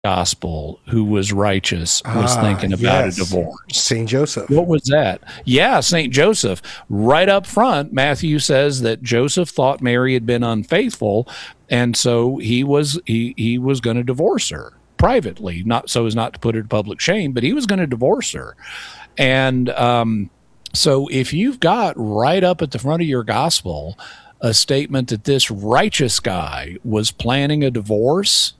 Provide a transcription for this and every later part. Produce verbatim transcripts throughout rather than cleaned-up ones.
gospel who was righteous was ah, thinking about yes. a divorce? Saint Joseph. What was that? Yeah, Saint Joseph. Right up front, Matthew says that Joseph thought Mary had been unfaithful, and so he was he he was going to divorce her privately, not so as not to put her to public shame, but he was going to divorce her. And um, so if you've got right up at the front of your gospel a statement that this righteous guy was planning a divorce,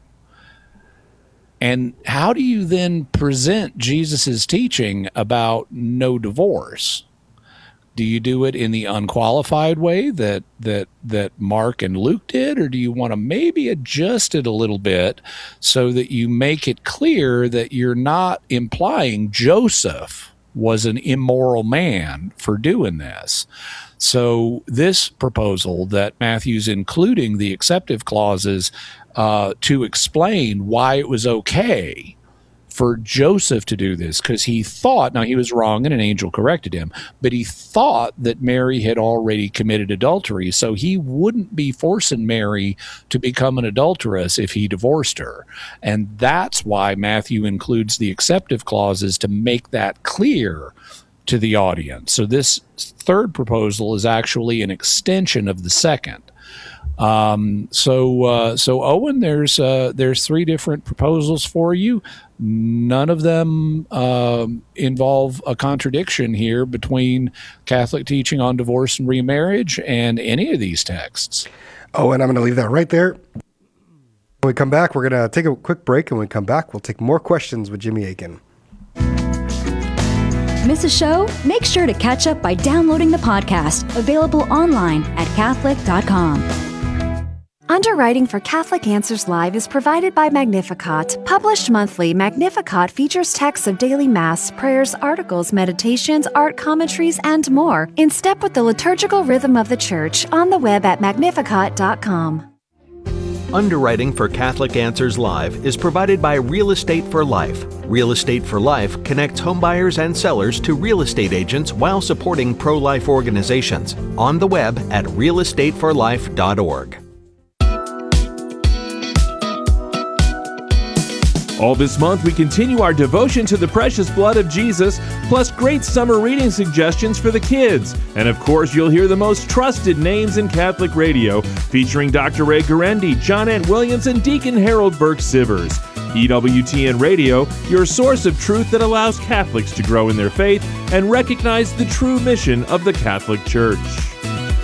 and how do you then present Jesus's teaching about no divorce? Do you do it in the unqualified way that that that Mark and Luke did, or do you want to maybe adjust it a little bit so that you make it clear that you're not implying Joseph was an immoral man for doing this? So this proposal that Matthew's including the exceptive clauses uh, to explain why it was okay for Joseph to do this, because he thought, now he was wrong and an angel corrected him, but he thought that Mary had already committed adultery, so he wouldn't be forcing Mary to become an adulteress if he divorced her. And that's why Matthew includes the exceptive clauses, to make that clear to the audience. So this third proposal is actually an extension of the second. Um, so, uh, so Owen, there's uh, there's three different proposals for you. None of them um, involve a contradiction here between Catholic teaching on divorce and remarriage and any of these texts. Oh, and I'm going to leave that right there. When we come back, we're going to take a quick break, and when we come back, we'll take more questions with Jimmy Akin. Miss a show? Make sure to catch up by downloading the podcast, available online at catholic dot com. Underwriting for Catholic Answers Live is provided by Magnificat. Published monthly, Magnificat features texts of daily Mass, prayers, articles, meditations, art commentaries, and more, in step with the liturgical rhythm of the Church, on the web at magnificat dot com. Underwriting for Catholic Answers Live is provided by Real Estate for Life. Real Estate for Life connects homebuyers and sellers to real estate agents while supporting pro-life organizations. On the web at real estate for life dot org. All this month, we continue our devotion to the precious blood of Jesus, plus great summer reading suggestions for the kids. And of course, you'll hear the most trusted names in Catholic radio, featuring Doctor Ray Guarendi, John Ant Williams, and Deacon Harold Burke-Sivers. E W T N Radio, your source of truth that allows Catholics to grow in their faith and recognize the true mission of the Catholic Church.